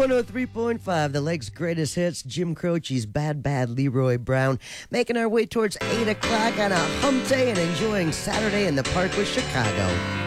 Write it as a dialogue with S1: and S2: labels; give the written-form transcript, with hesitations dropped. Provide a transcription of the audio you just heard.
S1: 103.5, the Leg's greatest hits, Jim Croce's Bad Bad Leroy Brown. Making our way towards 8 o'clock on a hump day and enjoying Saturday in the Park with Chicago.